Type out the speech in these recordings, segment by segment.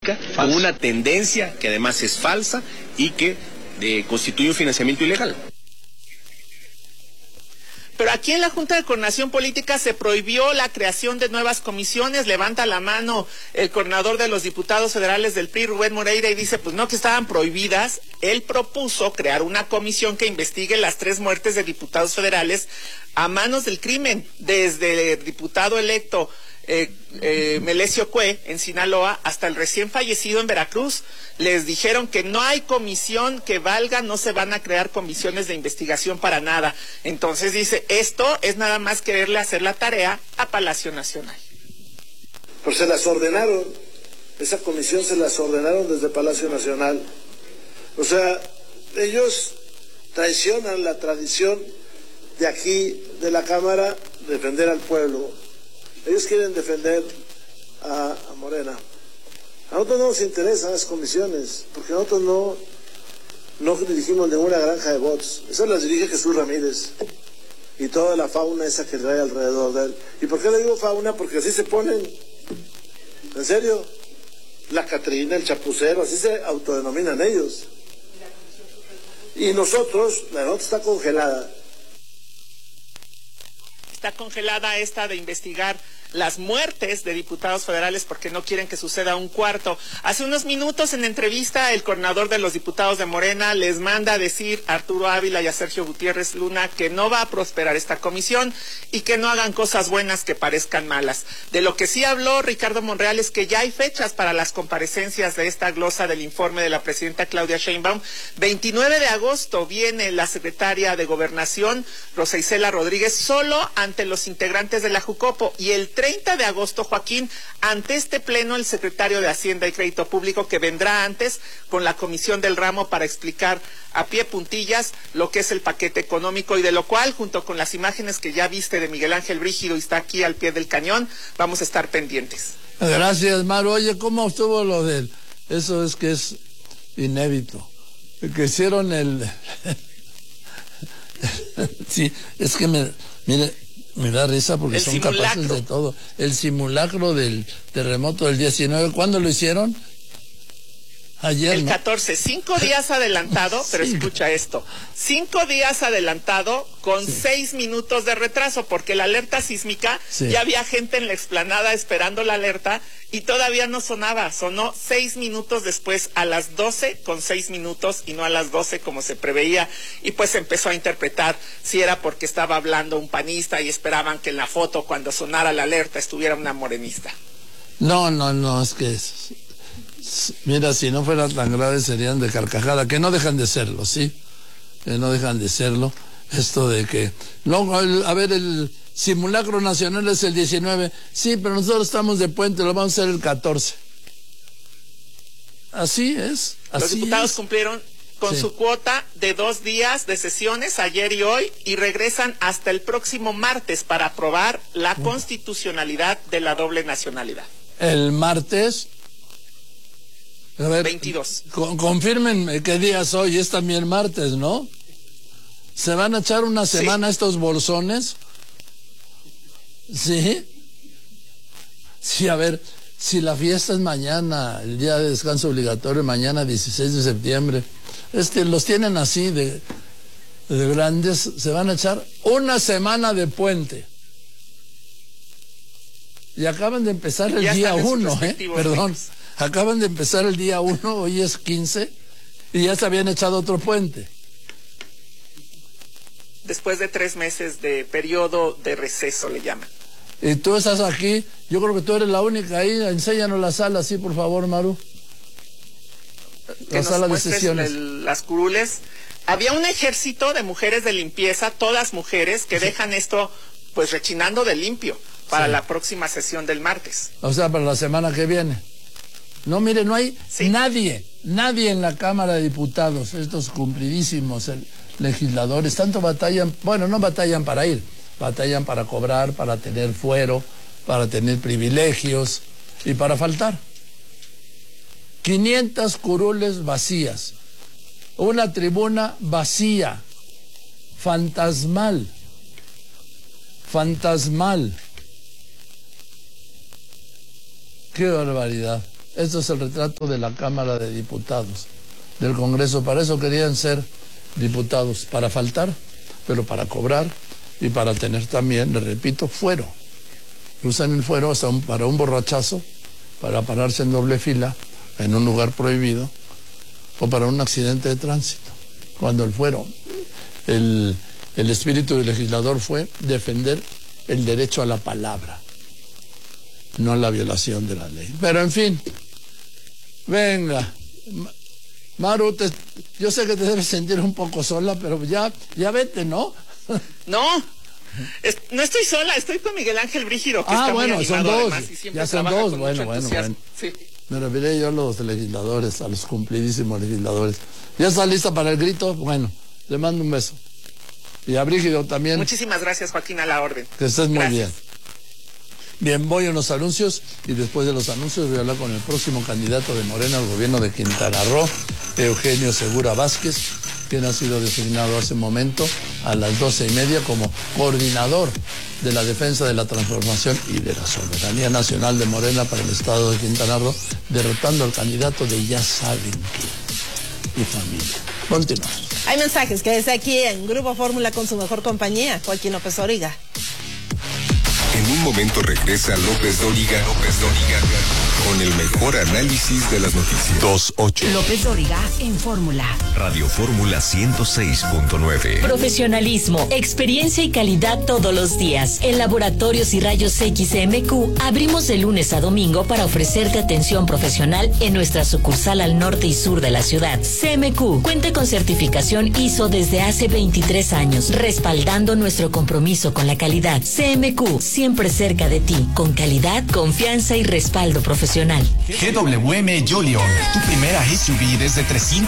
política, con una tendencia que además es falsa y que constituye un financiamiento ilegal. Pero aquí en la Junta de Coordinación Política se prohibió la creación de nuevas comisiones. Levanta la mano el coordinador de los diputados federales del PRI, Rubén Moreira, y dice, pues no, que estaban prohibidas. Él propuso crear una comisión que investigue las 3 muertes de diputados federales a manos del crimen, desde el diputado electo Melesio Cue en Sinaloa hasta el recién fallecido en Veracruz. Les dijeron que no hay comisión que valga, no se van a crear comisiones de investigación para nada. Entonces dice, esto es nada más quererle hacer la tarea a Palacio Nacional. Pues se las ordenaron, esa comisión se las ordenaron desde Palacio Nacional. O sea, ellos traicionan la tradición de aquí, de la Cámara, defender al pueblo. Ellos quieren defender a Morena. A nosotros no nos interesan las comisiones, porque nosotros no dirigimos ninguna granja de bots. Esas las dirige Jesús Ramírez y toda la fauna esa que trae alrededor de él. ¿Y por qué le digo fauna? Porque así se ponen. ¿En serio? La Catrina, el Chapucero, así se autodenominan ellos. Y nosotros, la nota está congelada. Está congelada esta de investigar las muertes de diputados federales porque no quieren que suceda un cuarto. Hace unos minutos en entrevista el coordinador de los diputados de Morena les manda a decir a Arturo Ávila y a Sergio Gutiérrez Luna que no va a prosperar esta comisión y que no hagan cosas buenas que parezcan malas. De lo que sí habló Ricardo Monreal es que ya hay fechas para las comparecencias de esta glosa del informe de la presidenta Claudia Sheinbaum. 29 de agosto viene la secretaria de Gobernación, Rosa Isela Rodríguez, solo ante los integrantes de la Jucopo, y el 30 de agosto, Joaquín, ante este pleno el secretario de Hacienda y Crédito Público, que vendrá antes con la comisión del ramo para explicar a pie puntillas lo que es el paquete económico, y de lo cual, junto con las imágenes que ya viste de Miguel Ángel Brígido y está aquí al pie del cañón, vamos a estar pendientes. Gracias, Maru. Oye, ¿cómo estuvo lo del...? Eso es que es inédito. Que hicieron el... Sí, es que mire, me da risa porque el son simulacro. Capaces de todo. El simulacro del terremoto del 19, ¿cuándo lo hicieron? Ayer, el ¿no? 14, 5 días adelantado, pero Sí. escucha esto, 5 días adelantado con 6 minutos de retraso, porque la alerta sísmica, ya había gente en la explanada esperando la alerta y todavía no sonaba, sonó 6 minutos después, a las 12 con 6 minutos y no a las 12 como se preveía, y pues empezó a interpretar si era porque estaba hablando un panista y esperaban que en la foto cuando sonara la alerta estuviera una morenista. No, es que... Mira, si no fuera tan grave serían de carcajada, que no dejan de serlo, ¿sí? Que no dejan de serlo. Esto de que... No, a ver, el simulacro nacional es el 19. Sí, pero nosotros estamos de puente, lo vamos a hacer el 14. Así es. Los diputados cumplieron con su cuota de 2 días de sesiones, ayer y hoy, y regresan hasta el próximo martes para aprobar la constitucionalidad de la doble nacionalidad. El martes... A ver, 22. Confírmenme qué día es hoy, es también martes, ¿no? ¿Se van a echar una semana estos bolsones? ¿Sí? Sí, a ver, si la fiesta es mañana, el día de descanso obligatorio, mañana 16 de septiembre, los tienen así de grandes, se van a echar una semana de puente. Y acaban de empezar el día 1, perdón. Acaban de empezar el día 1, hoy es 15, y ya se habían echado otro puente. Después de 3 meses de periodo de receso, le llaman. Y tú estás aquí, yo creo que tú eres la única ahí, enséñanos la sala, sí, por favor, Maru. La sala de sesiones. Las curules. Había un ejército de mujeres de limpieza, todas mujeres, que dejan esto, pues, rechinando de limpio para la próxima sesión del martes. O sea, para la semana que viene. No, mire, no hay nadie en la Cámara de Diputados, estos cumplidísimos legisladores, tanto batallan, bueno, no batallan para ir, batallan para cobrar, para tener fuero, para tener privilegios y para faltar. 500 curules vacías, una tribuna vacía, fantasmal. Qué barbaridad. Esto es el retrato de la Cámara de Diputados, del Congreso. Para eso querían ser diputados, para faltar, pero para cobrar y para tener también, le repito, fuero. Usan el fuero para un borrachazo, para pararse en doble fila en un lugar prohibido, o para un accidente de tránsito. Cuando el fuero, el espíritu del legislador fue defender el derecho a la palabra, no la violación de la ley. Pero en fin, venga, Maru, yo sé que te debes sentir un poco sola, pero ya vete, ¿no? No, no estoy sola, estoy con Miguel Ángel Brígido, que está bueno, muy animado, son dos, además, y siempre ya son trabaja dos, con bueno. mucho entusiasmo. Sí. Me referiré yo a los legisladores, a los cumplidísimos legisladores. ¿Ya está lista para el grito? Bueno, le mando un beso. Y a Brígido también. Muchísimas gracias, Joaquín, a la orden. Que estés muy Gracias. bien. Bien, voy a unos anuncios y después de los anuncios voy a hablar con el próximo candidato de Morena al gobierno de Quintana Roo, Eugenio Segura Vázquez, quien ha sido designado hace un momento a las 12:30 como coordinador de la defensa de la transformación y de la soberanía nacional de Morena para el estado de Quintana Roo, derrotando al candidato de ya saben quién y familia. Continuamos. Hay mensajes que desde aquí en Grupo Fórmula con su mejor compañía, Joaquín López Dóriga. En un momento regresa López Dóriga con el mejor análisis de las noticias. 2-8. López Dóriga en Fórmula. Radio Fórmula 106.9. Profesionalismo, experiencia y calidad todos los días. En Laboratorios y Rayos X CMQ abrimos de lunes a domingo para ofrecerte atención profesional en nuestra sucursal al norte y sur de la ciudad. CMQ cuenta con certificación ISO desde hace 23 años, respaldando nuestro compromiso con la calidad. CMQ, siempre cerca de ti, con calidad, confianza y respaldo profesional. GWM Jolion, tu primera SUV desde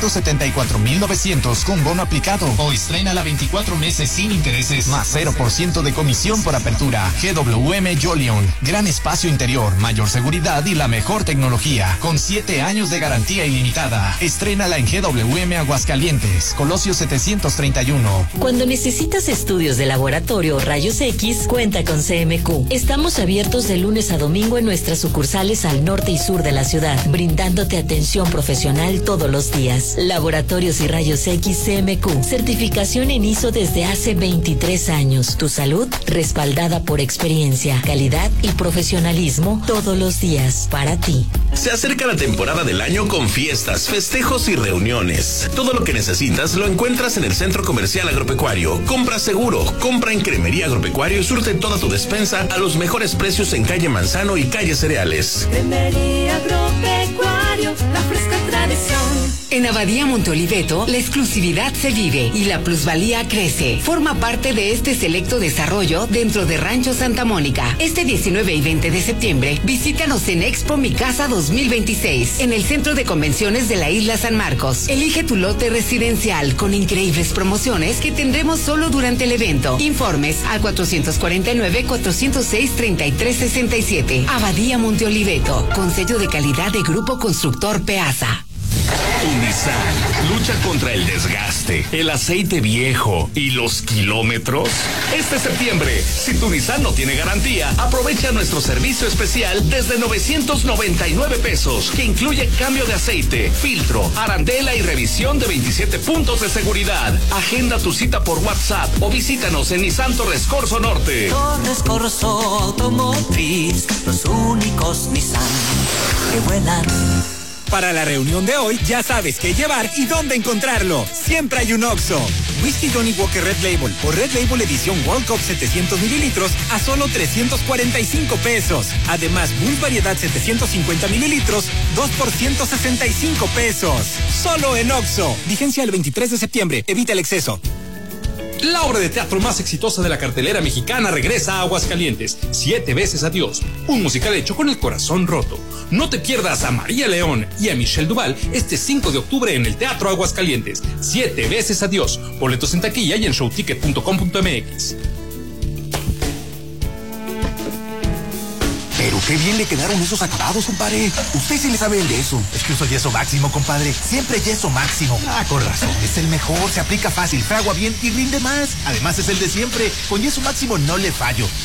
374,900 con bono aplicado. O estrénala 24 meses sin intereses, más 0% de comisión por apertura. GWM Jolion, gran espacio interior, mayor seguridad y la mejor tecnología, con 7 años de garantía ilimitada. Estrénala en GWM Aguascalientes, Colosio 731. Cuando necesitas estudios de laboratorio o rayos X, cuenta con CMQ. Estamos abiertos de lunes a domingo en nuestras sucursales al norte y sur de la ciudad, brindándote atención profesional todos los días. Laboratorios y Rayos X CMQ, certificación en ISO desde hace 23 años. Tu salud respaldada por experiencia, calidad y profesionalismo todos los días para ti. Se acerca la temporada del año con fiestas, festejos y reuniones. Todo lo que necesitas lo encuentras en el Centro Comercial Agropecuario. Compra seguro, compra en Cremería Agropecuario y surte toda tu despensa a los mejores precios en calle Manzano y calle Cereales. Cremería Agropecuario, la fresca tradición. En Abadía Monteoliveto, la exclusividad se vive y la plusvalía crece. Forma parte de este selecto desarrollo dentro de Rancho Santa Mónica. Este 19 y 20 de septiembre, visítanos en Expo Mi Casa 2026, en el Centro de Convenciones de la Isla San Marcos. Elige tu lote residencial con increíbles promociones que tendremos solo durante el evento. Informes al 449-406-3367. Abadía Monteoliveto, con sello de calidad de Grupo Constructor Peasa. Nissan lucha contra el desgaste, el aceite viejo y los kilómetros. Este septiembre, si tu Nissan no tiene garantía, aprovecha nuestro servicio especial desde 999 pesos, que incluye cambio de aceite, filtro, arandela y revisión de 27 puntos de seguridad. Agenda tu cita por WhatsApp o visítanos en Nissan Torres Corso Norte. Torres Corso Automotriz, los únicos Nissan que vuelan. Para la reunión de hoy, ya sabes qué llevar y dónde encontrarlo. Siempre hay un Oxxo. Whisky Johnny Walker Red Label o Red Label edición World Cup 700 mililitros a solo 345 pesos. Además, Bull Variedad 750 mililitros, 2 por 165 pesos. Solo en Oxxo. Vigencia el 23 de septiembre. Evita el exceso. La obra de teatro más exitosa de la cartelera mexicana regresa a Aguascalientes. 7 veces adiós. Un musical hecho con el corazón roto. No te pierdas a María León y a Michelle Duval este 5 de octubre en el Teatro Aguascalientes. 7 veces adiós. Boletos en taquilla y en showticket.com.mx. Pero qué bien le quedaron esos acabados, compadre. Usted sí le sabe el yeso. Es que uso yeso máximo, compadre. Siempre yeso máximo. Ah, con razón. Es el mejor, se aplica fácil, fragua bien y rinde más. Además es el de siempre. Con yeso máximo no le fallo.